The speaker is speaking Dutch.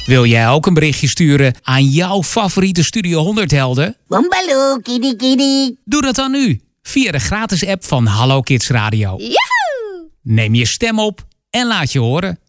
Wil jij ook een berichtje sturen aan jouw favoriete Studio 100 helden? Bombaloo, kitty kitty. Doe dat dan nu, via de gratis app van Hallo Kids Radio. Yahoo! Neem je stem op en laat je horen.